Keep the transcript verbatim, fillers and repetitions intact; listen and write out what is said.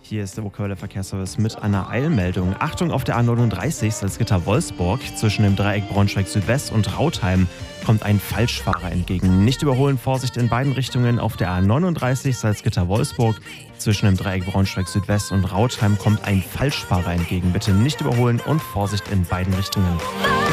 Hier ist der Vokabular Verkehrsservice mit einer Eilmeldung. Achtung, auf der A neununddreißig Salzgitter-Wolfsburg zwischen dem Dreieck Braunschweig Südwest und Rautheim kommt ein Falschfahrer entgegen. Nicht überholen, Vorsicht in beiden Richtungen. Auf der A neununddreißig Salzgitter-Wolfsburg zwischen dem Dreieck Braunschweig Südwest und Rautheim kommt ein Falschfahrer entgegen. Bitte nicht überholen und Vorsicht in beiden Richtungen.